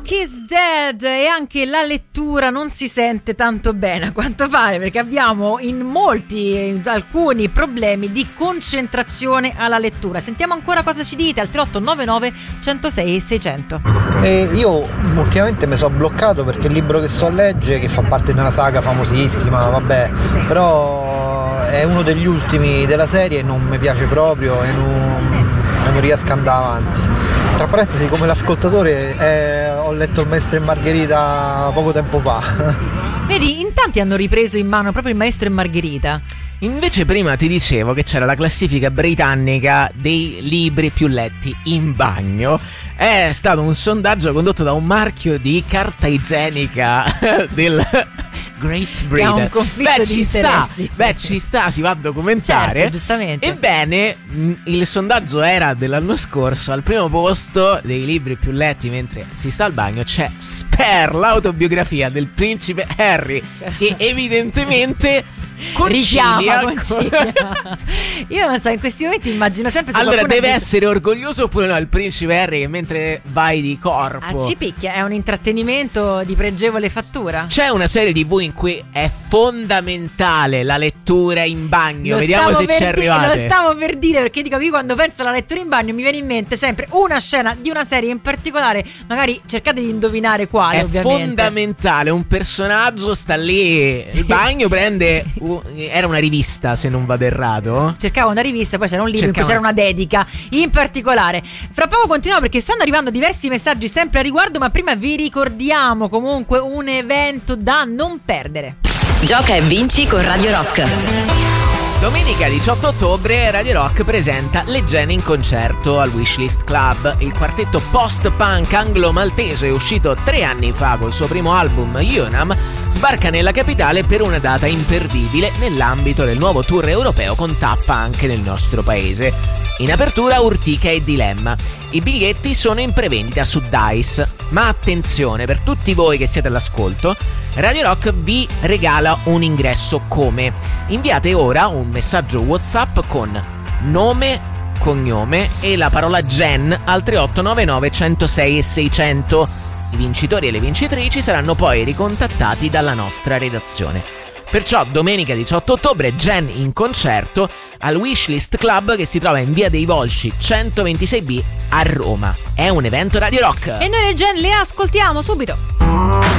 Rock is dead, e anche la lettura non si sente tanto bene a quanto pare, perché abbiamo in alcuni problemi di concentrazione alla lettura. Sentiamo ancora cosa ci dite al 3899 106 600. Io ultimamente mi sono bloccato perché il libro che sto a leggere, che fa parte di una saga famosissima, vabbè, però è uno degli ultimi della serie e non mi piace proprio e non riesco ad andare avanti. Tra parentesi, come l'ascoltatore, ho letto Il Maestro e Margherita poco tempo fa. Vedi, in tanti hanno ripreso in mano proprio Il Maestro e Margherita. Invece prima ti dicevo che c'era la classifica britannica dei libri più letti in bagno. È stato un sondaggio condotto da un marchio di carta igienica del Great Britain. È un conflitto di interessi. Ci sta, si va a documentare. Certo, giustamente. Ebbene, il sondaggio era dell'anno scorso. Al primo posto dei libri più letti mentre si sta al bagno c'è Spare, l'autobiografia del principe Harry, che evidentemente concilia. Io non so, in questi momenti immagino sempre se allora deve essere orgoglioso oppure no il principe Harry che mentre vai di corpo ci picchia, è un intrattenimento di pregevole fattura. C'è una serie TV in cui è fondamentale la lettura in bagno. Vediamo se ci arrivate. Lo stavo per dire, perché dico che io quando penso alla lettura in bagno mi viene in mente sempre una scena di una serie in particolare. Magari cercate di indovinare quale. È ovviamente fondamentale, un personaggio sta lì il bagno, prende era una rivista, se non vado errato. Cercavo una rivista, poi c'era un libro in cui c'era una dedica in particolare. Fra poco continuiamo perché stanno arrivando diversi messaggi sempre a riguardo, ma prima vi ricordiamo comunque un evento da non perdere. Gioca e vinci con Radio Rock. Domenica 18 ottobre Radio Rock presenta Le Gene in concerto al Wishlist Club. Il quartetto post-punk anglo-maltese, uscito 3 anni fa col suo primo album Yonam, sbarca nella capitale per una data imperdibile nell'ambito del nuovo tour europeo con tappa anche nel nostro paese. In apertura Urtica e Dilemma. I biglietti sono in prevendita su Dice, ma attenzione, per tutti voi che siete all'ascolto, Radio Rock vi regala un ingresso come? Inviate ora un messaggio WhatsApp con nome, cognome e la parola Gen al 3899 106 e 600. I vincitori e le vincitrici saranno poi ricontattati dalla nostra redazione. Perciò domenica 18 ottobre Gen in concerto al Wishlist Club, che si trova in via dei Volsci 126B a Roma. È un evento Radio Rock. E noi le Gen le ascoltiamo subito.